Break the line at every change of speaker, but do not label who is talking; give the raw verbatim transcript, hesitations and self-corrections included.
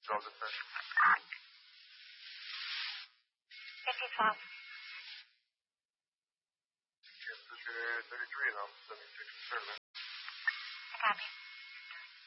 twelve to ten.
fifty-five.
Kansas City thirty-three now.